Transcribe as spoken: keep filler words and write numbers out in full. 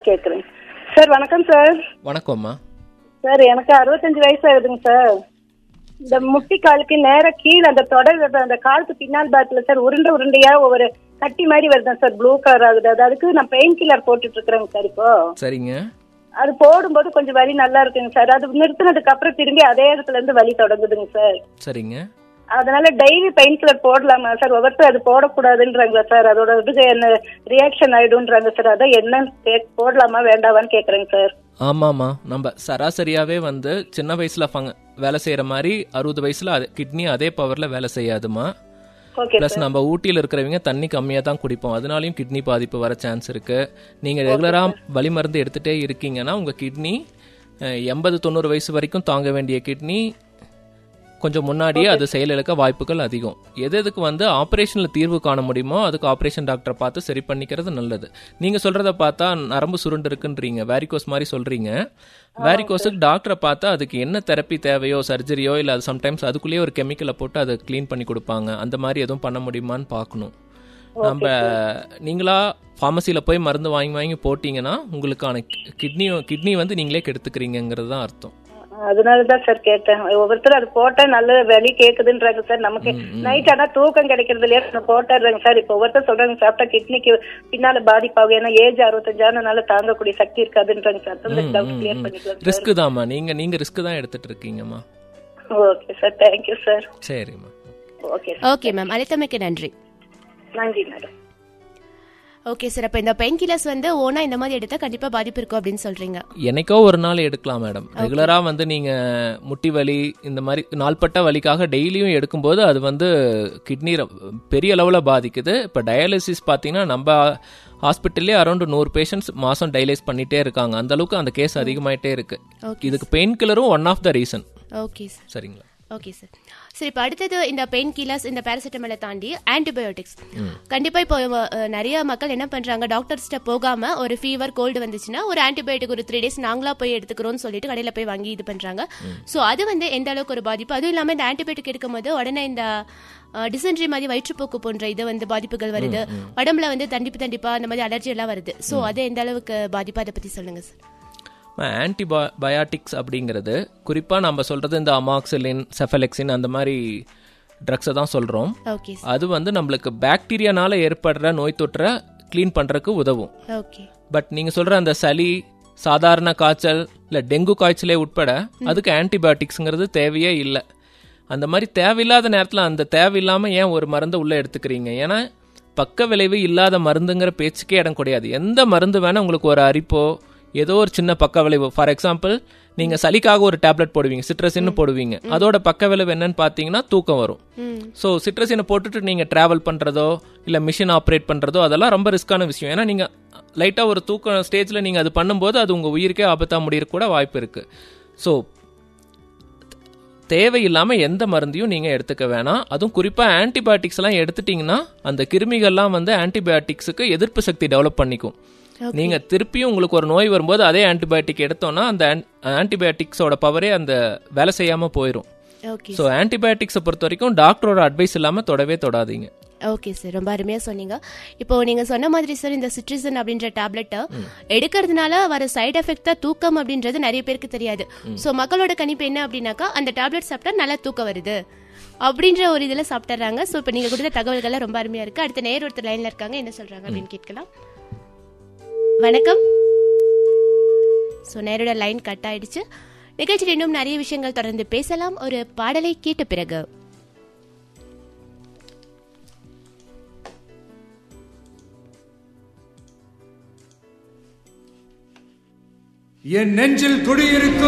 கேக்குறேன் சார். வணக்கம் சார். வணக்கம்மா. சார் எனக்கு அறுபத்தஞ்சு வயசு ஆகுதுங்க சார். இந்த முட்டி காலுக்கு நேர கீழே அந்த தொடர் அந்த காலுக்கு பின்னால் பாத்துல சார் உருண்டை உருண்டையா ஒவ்வொரு கட்டி மாதிரி வருதுங்க சார். ப்ளூ கலர் ஆகுது. அது அதுக்கு நான் பெயின் கில்லர் போட்டுட்டு இருக்கிறேங்க சார். இப்போ சரிங்க. அது போடும்போது கொஞ்சம் வலி நல்லா இருக்குங்க சார். அது நிறுத்தினதுக்கு அப்புறம் திரும்பி அதே இடத்துல இருந்து வலி தொடங்குதுங்க சார். சரிங்க. அதனால டெய்லி பெயின் கில்லர் போடலாமா சார்? ஒவ்வொருத்தர் அது போடக்கூடாதுன்றாங்களா சார்? அதோட இது என்ன ரியாக்ஷன் ஆயிடும்ன்றாங்க சார். அதான் என்ன போடலாமா வேண்டாவான்னு கேக்குறேங்க சார். ஆமாம்மா, நம்ம சராசரியாவே வந்து சின்ன வயசுல ஃபங்க வேலை செய்யற மாதிரி அறுபது வயசுல கிட்னி அதே பவர்ல வேலை செய்யாதுமா. பிளஸ் நம்ம ஊட்டியில் இருக்கிறவங்க தண்ணி கம்மியா தான் குடிப்போம். அதனாலயும் கிட்னி பாதிப்பு வர சான்ஸ் இருக்கு. நீங்க ரெகுலரா வலி மருந்து எடுத்துட்டே இருக்கீங்கன்னா உங்க கிட்னி எண்பது தொண்ணூறு வயசு வரைக்கும் தாங்க வேண்டிய கிட்னி கொஞ்சம் முன்னாடியே அது செயலிழக்க வாய்ப்புகள் அதிகம். எது எதுக்கு வந்து ஆபரேஷன்ல தீர்வு காண முடியுமோ அதுக்கு ஆபரேஷன் டாக்டரை பார்த்து சரி பண்ணிக்கிறது நல்லது. நீங்க சொல்றத பார்த்தா நரம்பு சுருண்டு இருக்குன்றீங்க, வேரிகோஸ் மாதிரி சொல்றீங்க. வேரிகோஸுக்கு டாக்டரை பார்த்தா அதுக்கு என்ன தெரப்பி தேவையோ, சர்ஜரியோ, இல்ல அது சம்டைம்ஸ் அதுக்குள்ளேயே ஒரு கெமிக்கலை போட்டு அதை கிளீன் பண்ணி கொடுப்பாங்க. அந்த மாதிரி எதுவும் பண்ண முடியுமான்னு பார்க்கணும். நம்ம நீங்களா ஃபார்மசியில போய் மருந்து வாங்கி வாங்கி போட்டீங்கன்னா உங்களுக்கான கிட்னி கிட்னி வந்து நீங்களே கெடுத்துக்கிறீங்கிறது தான் அர்த்தம். அதனாலதான் சார் கேட்டேன். ஒவ்வொருத்தர் அது போட்டா நல்ல வலி கேக்குதுன்றாங்க சார். நமக்கு நைட் ஆனா தூக்கம் கிடைக்கிறது இல்லையா போட்டுறாங்க சார். இப்ப ஒவ்வொருத்தர் சொல்றாங்க சாப்பிட்டா கிட்னிக்கு பின்னால பாதிப்பாகும். ஏன்னா ஏஜ் அறுபத்தஞ்சானால தாங்கக்கூடிய சக்தி இருக்காதுன்றாங்க சார். ரிஸ்க் தான்மா. நீங்க நீங்க ரிஸ்க் தான் எடுத்துட்டு இருக்கீங்கம்மா. Okay sir, thank you sir. சரிம்மா. ஓகே ஓகே மேம், அழைத்தமைக்கு நன்றி. நன்றி மேடம். ஓகே சார், அப்ப இந்த பெயின் கில்லர்ஸ் வந்து ஓனா இந்த மாதிரி எடுத்தா கண்டிப்பா பாதிப்பு இருக்கும் அப்படின்னு சொல்றீங்க. என்னைக்கோ ஒரு நாள் எடுக்கலாம் மேடம். ரெகுலரா வந்து நீங்க முட்டி வலி இந்த மாதிரி நாள்பட்ட வலிக்காக டெய்லியும் எடுக்கும்போது அது வந்து கிட்னி பெரிய அளவுல பாதிக்குது. இப்ப டயாலிசிஸ் பாத்தீங்கன்னா நம்ம ஹாஸ்பிட்டல்லே அரௌண்ட் நூறு பேஷண்ட்ஸ் மாசம் டயலைஸ் பண்ணிட்டே இருக்காங்க. அந்த அளவுக்கு அந்த கேஸ் அதிகமாயிட்டே இருக்கு. இதுக்கு pain கில்லரும் one of the reason. Okay sir. சரிங்களா? Okay sir. சரி, இப்போ அடுத்தது இந்த பெயின் கில்லர்ஸ், இந்த பேராசிட்டமாலை தாண்டி ஆன்டிபயோட்டிக்ஸ். கண்டிப்பா இப்போ நிறைய மக்கள் என்ன பண்றாங்க, டாக்டர்ஸ்ட போகாம ஒரு ஃபீவர் கோல்டு வந்துச்சுன்னா ஒரு ஆன்டிபயோட்டிக் ஒரு த்ரீ டேஸ் நாங்களா போய் எடுத்துக்கிறோம்னு சொல்லிட்டு கடையில போய் வாங்கி இது பண்றாங்க. ஸோ அது வந்து எந்த அளவுக்கு ஒரு பாதிப்பு? அதுவும் இல்லாம இந்த ஆன்டிபயோட்டிக் எடுக்கும் போது உடனே இந்த டிசென்ட்ரி மாதிரி வயிற்றுப்போக்கு போன்ற இது வந்து பாதிப்புகள் வருது. உடம்புல வந்து தண்டிப்பு தண்டிப்பா அந்த மாதிரி அலர்ஜி எல்லாம் வருது. ஸோ அது எந்த அளவுக்கு பாதிப்பு, அதை பத்தி சொல்லுங்க சார். ஆன்டிபயாட்டிக்ஸ் அப்படிங்கிறது குறிப்பாக நம்ம சொல்கிறது இந்த அமாக்சிலின், செஃபலெக்சின் அந்த மாதிரி ட்ரக்ஸை தான் சொல்கிறோம். அது வந்து நம்மளுக்கு பாக்டீரியானால ஏற்படுற நோய் தொற்றை க்ளீன் பண்ணுறதுக்கு உதவும். பட் நீங்கள் சொல்கிற அந்த சளி, சாதாரண காய்ச்சல், இல்லை டெங்கு காய்ச்சலே உட்பட அதுக்கு ஆன்டிபயாட்டிக்ஸுங்கிறது தேவையே இல்லை. அந்த மாதிரி தேவையில்லாத நேரத்தில் அந்த தேவையில்லாமல் ஏன் ஒரு மருந்தை உள்ளே எடுத்துக்கிறீங்க? ஏன்னா பக்க விளைவு இல்லாத மருந்துங்கிற பேச்சுக்கே இடம் கிடையாது. எந்த மருந்து வேணால் உங்களுக்கு ஒரு அரிப்போ ஏதோ ஒரு சின்ன பக்க விளைவு, ஃபார் எக்ஸாம்பிள் நீங்க சளிக்காக ஒரு டேப்லெட் போடுவீங்க, சிட்ரசின் போடுவீங்க. அதோட பக்க விளைவு என்னன்னு பாத்தீங்கன்னா தூக்கம் வரும். ஸோ சிட்ரசினை போட்டுட்டு நீங்க டிராவல் பண்றதோ இல்ல மிஷின் ஆப்ரேட் பண்றதோ அதெல்லாம் ரொம்ப ரிஸ்கான விஷயம். ஏன்னா நீங்க லைட்டா ஒரு தூக்க ஸ்டேஜ்ல நீங்க அது பண்ணும்போது அது உங்க உயிருக்கே ஆபத்தா முடிய கூட வாய்ப்பு இருக்கு. ஸோ தேவையில்லாம எந்த மருந்தையும் நீங்க எடுத்துக்க வேணாம். அதுவும் குறிப்பா ஆன்டிபயோட்டிக்ஸ் எல்லாம் எடுத்துட்டீங்கன்னா அந்த கிருமிகள்லாம் வந்து ஆன்டிபயோட்டிக்ஸுக்கு எதிர்ப்பு சக்தி டெவலப் பண்ணிக்கும். நீங்க திருப்பியும் உங்களுக்கு ஒரு நோய் வரும்போது அதே ஆன்டிபயோட்டிக் எடுத்தோம்னா அந்த ஆன்டிபயோட்டிக்ஸோட பவரே அந்த வேலை செய்யாம போயிடும். ஸோ ஆன்டிபயோட்டிக்ஸை பொறுத்த வரைக்கும் டாக்டரோட அட்வைஸ் இல்லாம தொடவே தொடாதீங்க. ஓகே சார், ரொம்ப அருமையா சொன்னீங்க. இப்போ நீங்க சொன்ன மாதிரி சார், இந்த சிட்ரிசன் அப்படின்ற டேப்லெட்டை எடுக்கிறதுனால வர சைடு எஃபெக்ட் தான் தூக்கம் அப்படின்றது நிறைய பேருக்கு தெரியாது. ஸோ மக்களோட கணிப்பு என்ன அப்படின்னாக்கா, அந்த டேப்லெட் சாப்பிட்டா நல்லா தூக்கம் வருது அப்படின்ற ஒரு இதுல சாப்பிட்டுறாங்க. ஸோ இப்போ நீங்க கொடுத்த தகவல்கள்லாம் ரொம்ப அருமையா இருக்கு. அடுத்த நேர் ஒருத்தர் லைன்ல இருக்காங்க, என்ன சொல்றாங்க அப்படின்னு கேட்கலாம். வணக்கம். ஸோ நேரோட லைன் கட் ஆயிடுச்சு. நிகழ்ச்சியில் இன்னும் நிறைய விஷயங்கள் தொடர்ந்து பேசலாம் ஒரு பாடலை கேட்ட பிறகு. என் நெஞ்சில் குடியிருக்கும்